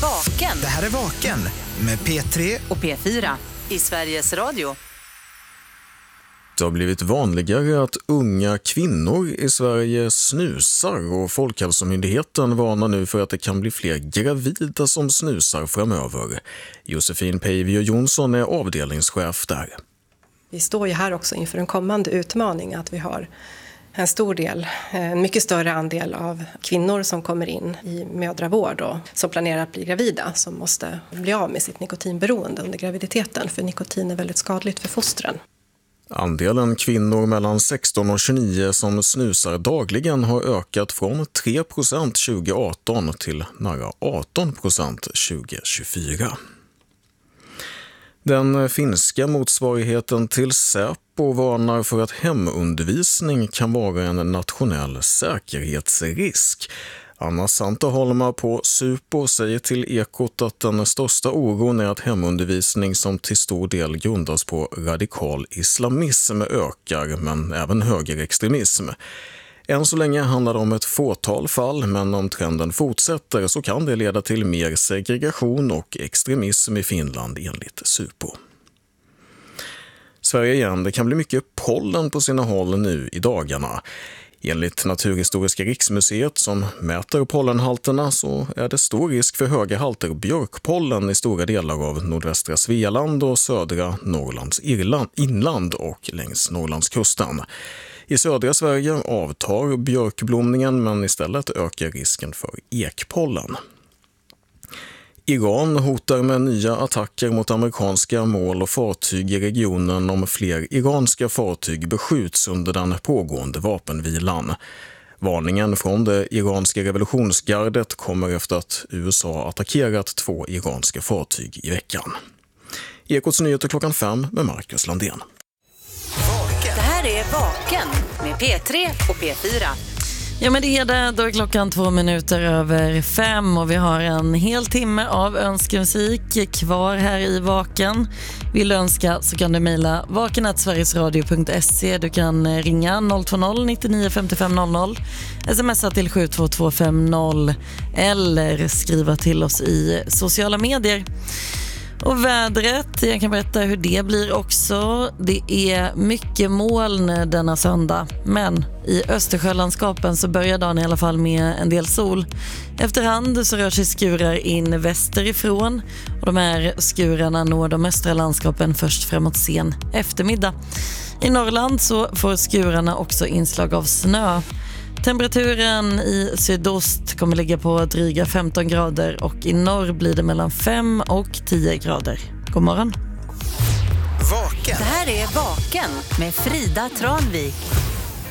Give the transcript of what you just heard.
Vaken. Det här är Vaken med P3 och P4 i Sveriges Radio. Det har blivit vanligare att unga kvinnor i Sverige snusar och Folkhälsomyndigheten varnar nu för att det kan bli fler gravida som snusar framöver. Josefin Peivio Jonsson är avdelningschef där. Vi står ju här också inför en kommande utmaning att vi har en mycket större andel av kvinnor som kommer in i mödravård och som planerar att bli gravida som måste bli av med sitt nikotinberoende under graviditeten, för nikotin är väldigt skadligt för fostren. Andelen kvinnor mellan 16 och 29 som snusar dagligen har ökat från 3% 2018 till nära 18% 2024. Den finska motsvarigheten till Säpo varnar för att hemundervisning kan vara en nationell säkerhetsrisk. Anna Santaholma på Supo säger till Ekot att den största oron är att hemundervisning som till stor del grundas på radikal islamism ökar, men även högerextremism. Än så länge handlar det om ett fåtal fall, men om trenden fortsätter så kan det leda till mer segregation och extremism i Finland enligt Supo. Sverige igen, det kan bli mycket pollen på sina håll nu i dagarna. Enligt Naturhistoriska riksmuseet som mäter pollenhalterna så är det stor risk för höga halter björkpollen i stora delar av nordvästra Svealand och södra Norrlands inland och längs Norrlandskusten. I södra Sverige avtar björkblomningen, men istället ökar risken för ekpollen. Iran hotar med nya attacker mot amerikanska mål och fartyg i regionen om fler iranska fartyg beskjuts under den pågående vapenvilan. Varningen från det iranska revolutionsgardet kommer efter att USA attackerat 2 iranska fartyg i veckan. Ekots nyheter 5:00 med Marcus Landén. Det här är Vaken med P3 och P4. Ja, men det är det. Då är klockan 5:02 och vi har en hel timme av önskemusik kvar här i Vaken. Vill du önska så kan du mejla vaken@sverigesradio.se. Du kan ringa 020 99 55 00, smsa till 72250 eller skriva till oss i sociala medier. Och vädret, jag kan berätta hur det blir också. Det är mycket moln denna söndag, men i Östersjölandskapen så börjar dagen i alla fall med en del sol. Efterhand så rör sig skurar in västerifrån och de här skurarna når de östra landskapen först framåt sen eftermiddag. I Norrland så får skurarna också inslag av snö. Temperaturen i sydost kommer ligga på dryga 15 grader och i norr blir det mellan 5 och 10 grader. God morgon. Vaken. Det här är Vaken med Frida Tranvik.